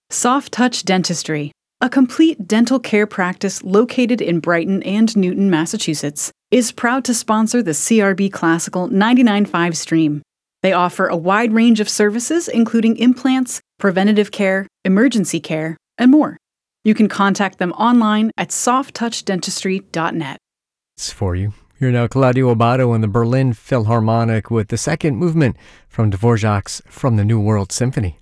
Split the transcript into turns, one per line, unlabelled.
Soft Touch Dentistry, a complete dental care practice located in Brighton and Newton, Massachusetts, is proud to sponsor the CRB Classical 99.5 stream. They offer a wide range of services, including implants, preventative care, emergency care, and more. You can contact them online at softtouchdentistry.net.
It's for you. You're now Claudio Abbado and the Berlin Philharmonic with the second movement from Dvorak's From the New World Symphony.